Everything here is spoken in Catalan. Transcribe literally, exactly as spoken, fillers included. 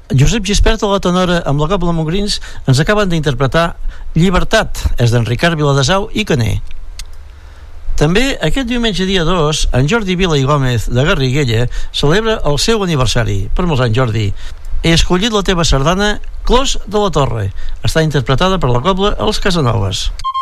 Josep Gispert a la tenora amb la Cobla Montgrins ens acaben d'interpretar Llibertat, és d'en Ricard Viladesau i Caner. També aquest diumenge dia dos, en Jordi Vila i Gómez de Garriguella celebra el seu aniversari. Per molts anys, Jordi. He escollit la teva sardana Clos de la Torre. Està interpretada per la Cobla Els Casanovas.